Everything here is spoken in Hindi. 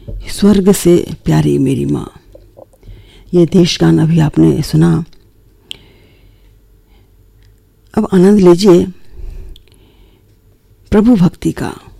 स्वर्ग से प्यारी मेरी माँ। ये देश गान अभी आपने सुना। अब आनंद लीजिए प्रभु भक्ति का।